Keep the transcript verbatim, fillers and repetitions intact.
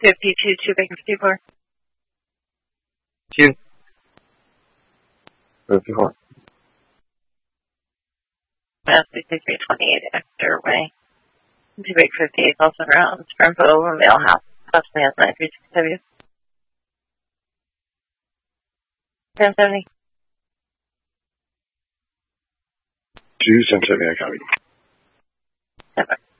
fifty-two, two Baker fifty-four. Two. fifty-four. Mass sixty-three twenty-eight, Exeter Way. two Baker fifty-eight, also grounds. Firm photo of a male house. House man, nine three six W. ten seventy. Two, ten seventy, I copy. Seven.